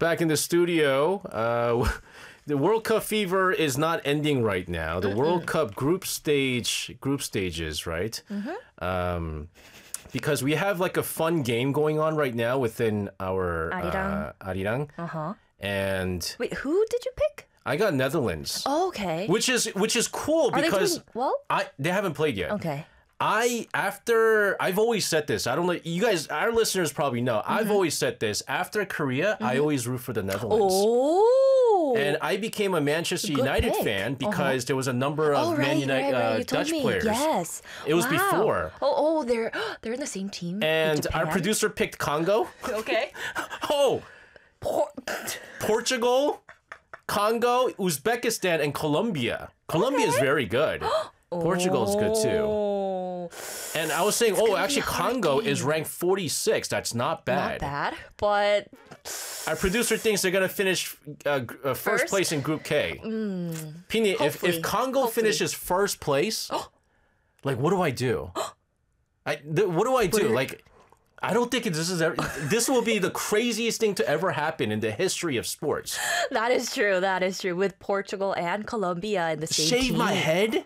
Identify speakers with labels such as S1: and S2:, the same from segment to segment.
S1: back in the studio. The World Cup fever is not ending right now. The World Cup group stages, right? Because we have like a fun game going on right now within our Arirang. And
S2: Wait, who did you pick?
S1: I got Netherlands.
S2: Oh, okay.
S1: Which is cool
S2: Are
S1: because
S2: they doing well?
S1: they haven't played yet.
S2: Okay.
S1: I've always said this. I don't know. You guys, our listeners probably know. I've always said this. After Korea, I always root for the Netherlands.
S2: Oh.
S1: And I became a Manchester United
S2: pick.
S1: fan because there was a number of Man United
S2: You told
S1: Dutch
S2: me.
S1: players.
S2: Yes.
S1: It was
S2: Wow.
S1: before.
S2: Oh, they're in the same team. with
S1: And our
S2: Japan?
S1: producer picked Congo.
S2: Okay.
S1: Oh, Portugal, Congo, Uzbekistan, and Colombia. Colombia is very good. Portugal is good too.
S2: Oh,
S1: And I was saying, actually, Congo is ranked 46. That's not
S2: not
S1: bad.
S2: bad, but
S1: Our producer thinks they're going to finish first place in Group K. Pini, if
S2: Hopefully.
S1: Congo finishes first place, like, what do I do? What do I do? Like, I don't think this will be the craziest thing to ever happen in the history of sports.
S2: that is true. That is true. With Portugal and Colombia in the same
S1: Shave
S2: team.
S1: my head?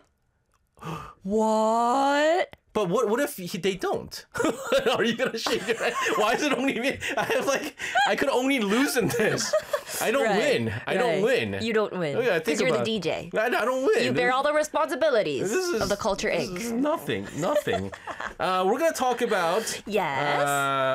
S2: What?
S1: But what if they don't? Are you gonna shave your head? Why is it only me? I could only lose in this. I don't win. I don't win.
S2: You don't win.
S1: Yeah,
S2: because you're the DJ.
S1: I don't win.
S2: You bear all the responsibilities of the culture
S1: this
S2: eggs.
S1: is nothing. We're gonna talk about
S2: Yes.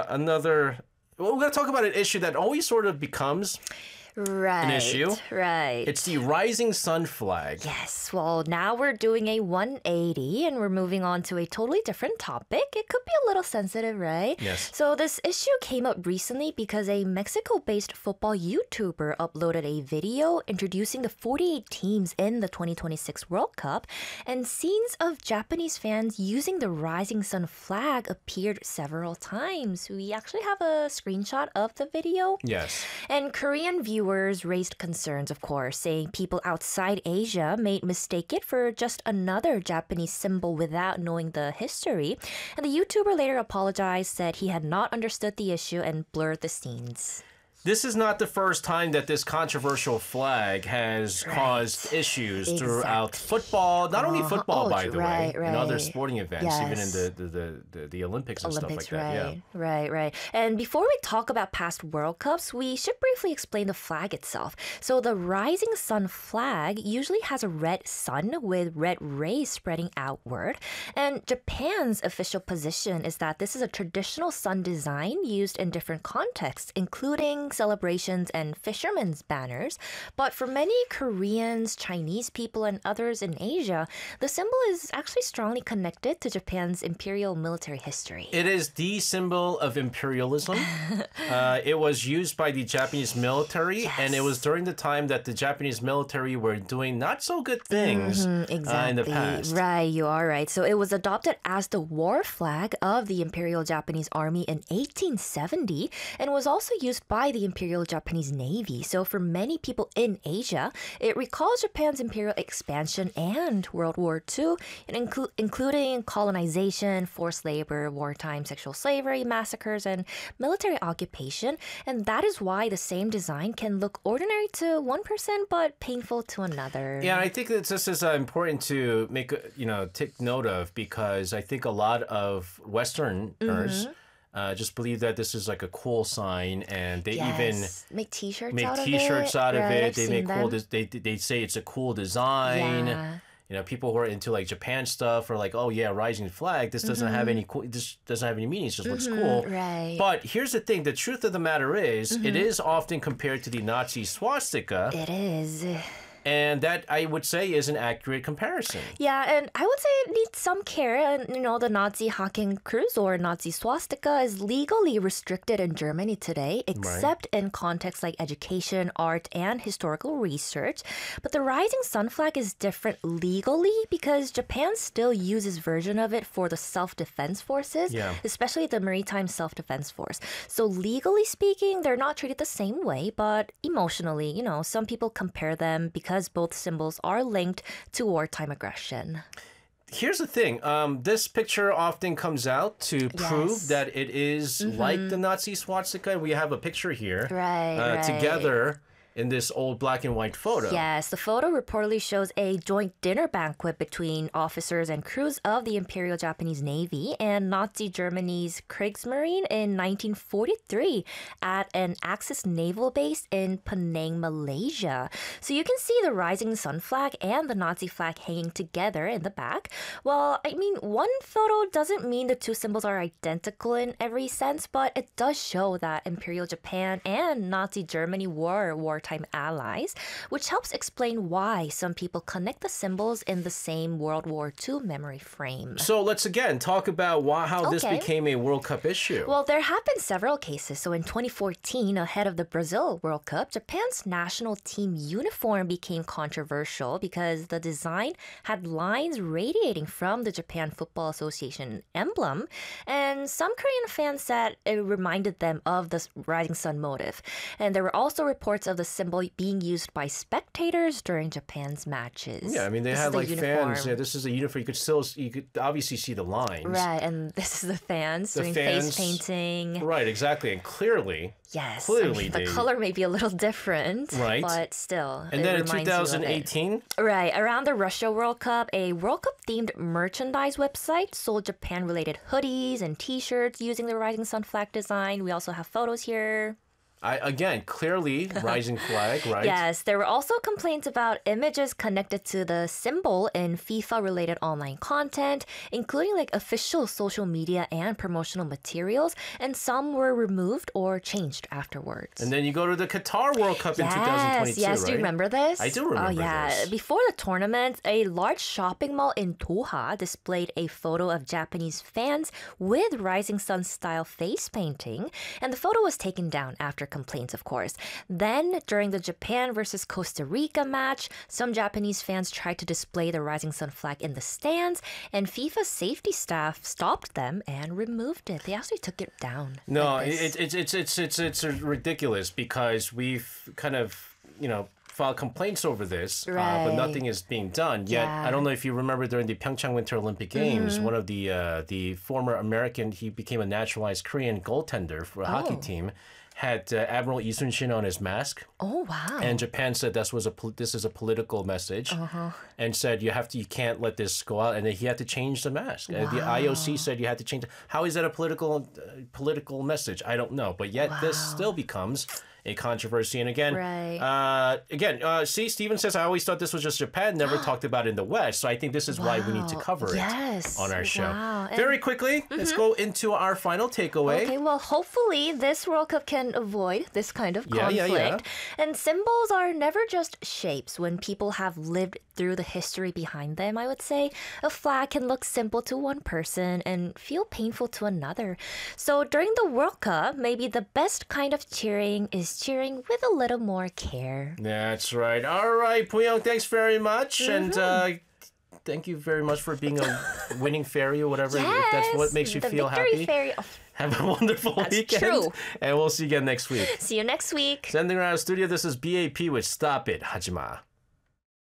S1: we're gonna talk about an issue that always sort of becomes
S2: Right.
S1: issue.
S2: Right.
S1: It's the rising sun flag.
S2: Yes, well, now we're doing a 180 and we're moving on to a totally different topic. It could be a little sensitive, right?
S1: Yes.
S2: So, this issue came up recently because a Mexico based football YouTuber uploaded a video introducing the 48 teams in the 2026 World Cup, and scenes of Japanese fans using the rising sun flag appeared several times. We actually have a screenshot of the video.
S1: Yes.
S2: And Korean viewers raised concerns, of course, saying people outside Asia may mistake it for just another Japanese symbol without knowing the history. And the YouTuber later apologized, said he had not understood the issue, and blurred the scenes.
S1: This is not the first time that this controversial flag has caused issues throughout football. Not only football, by the way, in other sporting events, even in the Olympics and stuff like that.
S2: Right. And before we talk about past World Cups, we should briefly explain the flag itself. So the rising sun flag usually has a red sun with red rays spreading outward. And Japan's official position is that this is a traditional sun design used in different contexts, including celebrations and fishermen's banners. But for many Koreans, Chinese people, and others in Asia, the symbol is actually strongly connected to Japan's imperial military history.
S1: It is the symbol of imperialism. It was used by the Japanese military, and it was during the time that the Japanese military were doing not so good things in the past.
S2: Right, you are right. So it was adopted as the war flag of the Imperial Japanese Army in 1870 and was also used by the Imperial Japanese Navy. So for many people in Asia, it recalls Japan's imperial expansion and World War II, including colonization, forced labor, wartime sexual slavery, massacres, and military occupation. And that is why the same design can look ordinary to one person but painful to another.
S1: Yeah, I think that this is important to take note of, because I think a lot of Westerners just believe that this is like a cool sign, and they even
S2: make T-shirts
S1: make
S2: out of
S1: T-shirts
S2: it.
S1: out of
S2: Right,
S1: it.
S2: I've
S1: They
S2: seen
S1: make cool.
S2: them.
S1: They say it's a cool design.
S2: Yeah.
S1: People who are into like Japan stuff are like, oh yeah, rising flag. This doesn't have any this doesn't have any meaning. It just looks cool.
S2: Right.
S1: But here's the thing: the truth of the matter is, it is often compared to the Nazi swastika.
S2: It is.
S1: And that, I would say, is an accurate comparison.
S2: Yeah, and I would say it needs some care. And, the Nazi Hakenkreuz or Nazi swastika is legally restricted in Germany today, except in contexts like education, art, and historical research. But the rising sun flag is different legally because Japan still uses version of it for the self-defense forces, especially the Maritime Self-Defense Force. So legally speaking, they're not treated the same way, but emotionally, some people compare them because both symbols are linked to wartime aggression.
S1: here's the thing. This picture often comes out to prove that it is like the Nazi swastika. We have a picture here together in this old black and white photo.
S2: Yes, the photo reportedly shows a joint dinner banquet between officers and crews of the Imperial Japanese Navy and Nazi Germany's Kriegsmarine in 1943 at an Axis naval base in Penang, Malaysia. So you can see the rising sun flag and the Nazi flag hanging together in the back. Well, I mean, one photo doesn't mean the two symbols are identical in every sense, but it does show that Imperial Japan and Nazi Germany were wartime allies, which helps explain why some people connect the symbols in the same World War II memory frame.
S1: So let's again talk about how this became a World Cup issue.
S2: Well, there have been several cases. So in 2014, ahead of the Brazil World Cup, Japan's national team uniform became controversial because the design had lines radiating from the Japan Football Association emblem, and some Korean fans said it reminded them of the rising sun motif. And there were also reports of the symbol being used by spectators during Japan's matches.
S1: Yeah, I mean, they had like fans. Yeah, this is a uniform. You could obviously see the lines.
S2: Right, and this is the fans doing face painting.
S1: Right, exactly. And clearly,
S2: yes, the color may be a little different,
S1: right?
S2: But still,
S1: and then in 2018,
S2: right around the Russia World Cup, a World Cup themed merchandise website sold Japan-related hoodies and T-shirts using the rising sun flag design. We also have photos here.
S1: Again, clearly rising flag, right?
S2: Yes, there were also complaints about images connected to the symbol in FIFA-related online content, including like official social media and promotional materials, and some were removed or changed afterwards.
S1: And then you go to the Qatar World Cup in 2022,
S2: yes,
S1: right?
S2: do you remember this?
S1: I do remember this.
S2: Before the tournament, a large shopping mall in Doha displayed a photo of Japanese fans with rising sun-style face painting, and the photo was taken down after complaints, of course. Then, during the Japan versus Costa Rica match, some Japanese fans tried to display the rising sun flag in the stands, and FIFA's safety staff stopped them and removed it. They actually took it down.
S1: No, it's ridiculous because we've kind of, filed complaints over this, but nothing is being done. Yet, I don't know if you remember during the Pyeongchang Winter Olympic Games, one of the former American, he became a naturalized Korean goaltender for a hockey team, had Admiral Lee Sun-shin on his mask.
S2: Oh, wow.
S1: And Japan said this is a political message, and said you can't let this go out, and then he had to change the mask.
S2: Wow.
S1: The IOC said you had to change. How is that a political message? I don't know, but yet this still becomes a controversy. And again, see, Steven says, I always thought this was just Japan, never talked about it in the West. So I think this is why we need to cover it on our show. Very quickly, let's go into our final takeaway.
S2: Okay, well, hopefully this World Cup can avoid this kind of conflict. And symbols are never just shapes. When people have lived through the history behind them, I would say, a flag can look simple to one person and feel painful to another. So during the World Cup, maybe the best kind of cheering is cheering with a little more care.
S1: That's right. All right, Puyong, thanks very much. And thank you very much for being a winning fairy or whatever. If that's what makes you feel happy.
S2: Fairy.
S1: Have a wonderful weekend.
S2: True.
S1: And we'll see you again next week.
S2: See you next week.
S1: Sending around the studio, this is BAP with Stop It, Hajima.